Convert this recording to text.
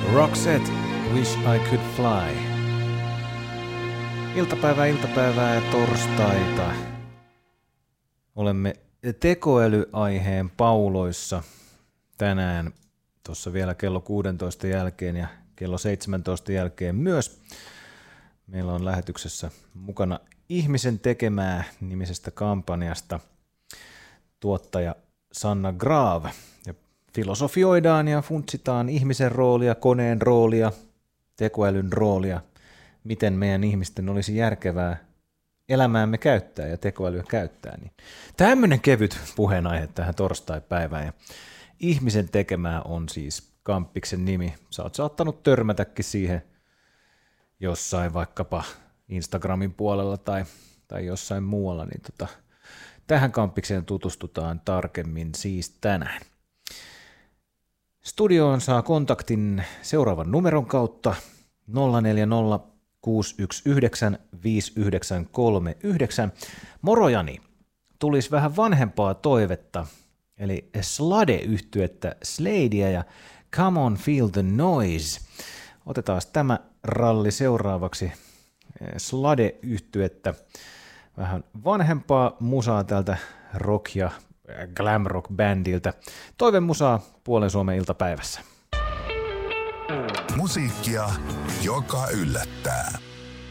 Roxette, Wish I Could Fly. Iltapäivää ja torstaita. Olemme tekoälyaiheen pauloissa tänään tuossa vielä kello 16 jälkeen ja kello 17 jälkeen myös. Meillä on lähetyksessä mukana Ihmisen tekemää -nimisestä kampanjasta tuottaja Sanna Graav. Ja filosofioidaan ja funtsitaan ihmisen roolia, koneen roolia, tekoälyn roolia, miten meidän ihmisten olisi järkevää elämäämme käyttää ja tekoälyä käyttää. Niin tämmöinen kevyt puheenaihe tähän torstaipäivään. Ja Ihmisen tekemää on siis kamppiksen nimi. Sä oot saattanut törmätäkin siihen jossain vaikkapa Instagramin puolella tai jossain muualla, niin tähän kamppikseen tutustutaan tarkemmin siis tänään. Studioon saa kontaktin seuraavan numeron kautta 040 619 5939. Morojani, tulisi vähän vanhempaa toivetta, eli Slade-yhtyettä Sladea ja Come on Feel the Noise. Otetaan tämä ralli seuraavaksi. Slade-yhtyettä, vähän vanhempaa musaa tältä rock- ja glam rock-bändiltä. Toivemusaa Puolen Suomen iltapäivässä. Musiikkia, joka yllättää.